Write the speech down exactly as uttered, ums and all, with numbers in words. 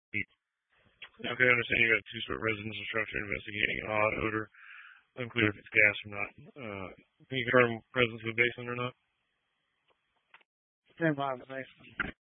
Okay, I understand you got a two-story residential structure investigating an odd odor. Unclear if it's gas or not. Uh, can you confirm presence of a basement or not? Stand by the basement.